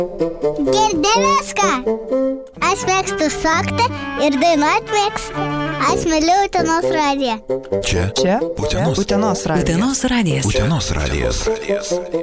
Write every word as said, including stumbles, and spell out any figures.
Girdi viską. Aš mėgstu šokti ir dainuot mėgstu. Aš myliu Utenos radiją. Čia? Čia? Utenos. Utenos radijas. Utenos radijas. Utenos radijas.